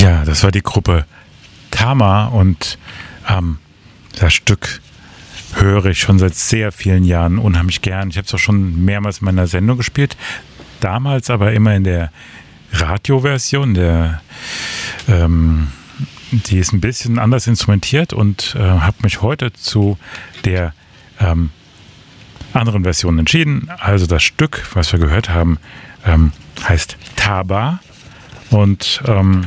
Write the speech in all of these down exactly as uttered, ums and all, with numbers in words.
Ja, das war die Gruppe Tama und ähm, das Stück höre ich schon seit sehr vielen Jahren unheimlich gern. Ich habe es auch schon mehrmals in meiner Sendung gespielt, damals aber immer in der Radioversion, der ähm, die ist ein bisschen anders instrumentiert und äh, habe mich heute zu der ähm, anderen Version entschieden. Also das Stück, was wir gehört haben, ähm, heißt Taba und ähm,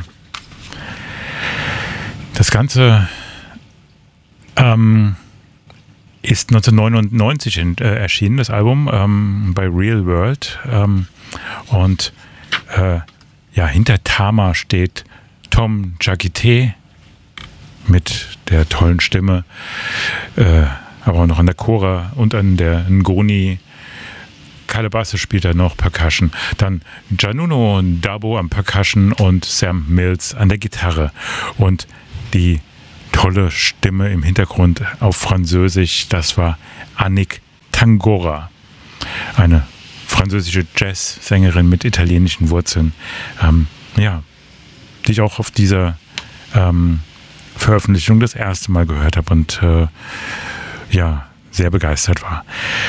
das Ganze ähm, ist neunzehnhundertneunundneunzig in, äh, erschienen, das Album, ähm, bei Real World. Ähm, und äh, ja, hinter Tama steht Tom Jacquet mit der tollen Stimme, äh, aber auch noch an der Chora und an der Ngoni. Calabasse spielt er noch, Percussion. Dann Giannuno Dabo am Percussion und Sam Mills an der Gitarre. Und die tolle Stimme im Hintergrund auf Französisch, das war Annick Tangora, eine französische Jazzsängerin mit italienischen Wurzeln, ähm, ja, die ich auch auf dieser ähm, Veröffentlichung das erste Mal gehört habe und äh, ja, sehr begeistert war.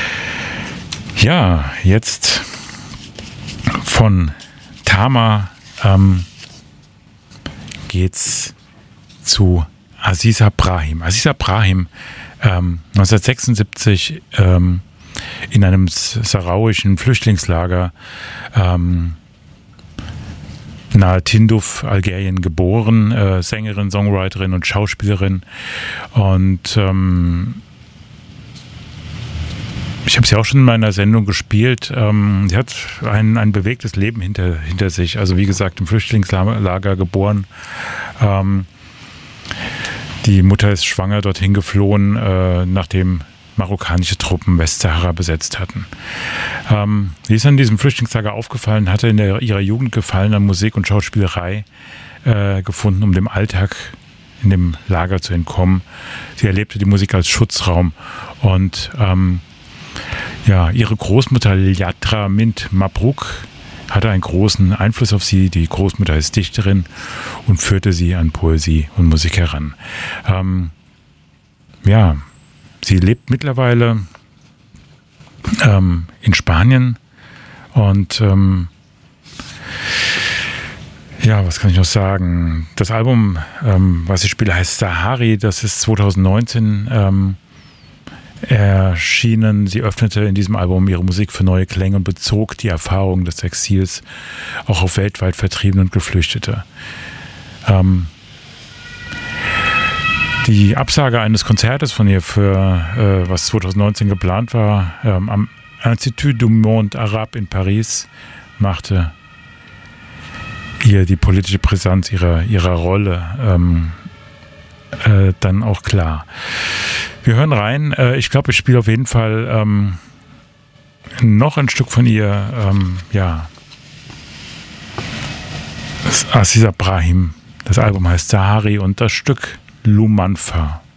Ja, jetzt von Tama ähm, geht's zu Aziza Brahim. Aziza Brahim, ähm, neunzehnhundertsechsundsiebzig ähm, in einem sahrauischen Flüchtlingslager ähm, nahe Tindouf, Algerien geboren, äh, Sängerin, Songwriterin und Schauspielerin. Und ähm, ich habe sie auch schon in meiner Sendung gespielt. Ähm, sie hat ein, ein bewegtes Leben hinter, hinter sich. Also wie gesagt, im Flüchtlingslager geboren. Ähm, die Mutter ist schwanger dorthin geflohen, äh, nachdem marokkanische Truppen Westsahara besetzt hatten. Ähm, sie ist an diesem Flüchtlingslager aufgefallen, hatte in der, ihrer Jugend Gefallen an Musik und Schauspielerei äh, gefunden, um dem Alltag in dem Lager zu entkommen. Sie erlebte die Musik als Schutzraum und ähm, ja, ihre Großmutter Liatra Mint Mabruk hatte einen großen Einfluss auf sie. Die Großmutter ist Dichterin und führte sie an Poesie und Musik heran. Ähm, ja, sie lebt mittlerweile ähm, in Spanien und ähm, ja, was kann ich noch sagen? Das Album, ähm, was ich spiele, heißt Sahari. Das ist zweitausendneunzehn ähm, erschienen. Sie öffnete in diesem Album ihre Musik für neue Klänge und bezog die Erfahrungen des Exils auch auf weltweit Vertriebene und Geflüchtete. Ähm, die Absage eines Konzertes von ihr, für äh, was zweitausendneunzehn geplant war, ähm, am Institut du Monde Arabe in Paris, machte ihr die politische Brisanz ihrer, ihrer Rolle ähm, äh, dann auch klar. Wir hören rein. Äh, ich glaube, ich spiele auf jeden Fall ähm, noch ein Stück von ihr. Ähm, ja, Aziza Brahim. Das Album heißt Sahari und das Stück Lumanfa.